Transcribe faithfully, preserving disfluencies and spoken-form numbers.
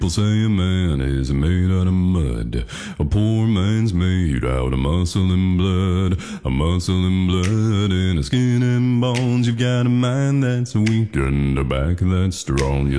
People say a man is made out of mud. A poor man's made out of muscle and blood. A muscle and blood and a skin and bones. You've got a mind that's weak and a back that's strong. You